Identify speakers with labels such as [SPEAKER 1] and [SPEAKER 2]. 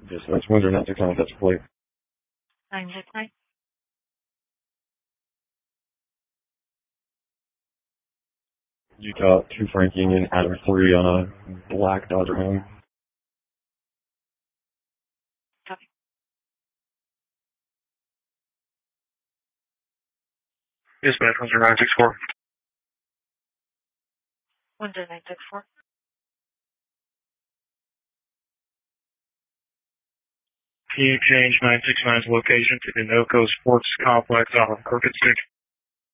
[SPEAKER 1] Dispatch Windsor 969, that's plate.
[SPEAKER 2] 969.
[SPEAKER 1] Utah 2 Frank Union, Adam 3 on a black Dodge Ram.
[SPEAKER 2] Copy.
[SPEAKER 3] Dispatch Windsor 964.
[SPEAKER 2] Windsor 964.
[SPEAKER 3] Can you change 969's location to the NOCO Sports Complex off of Crooked Stick?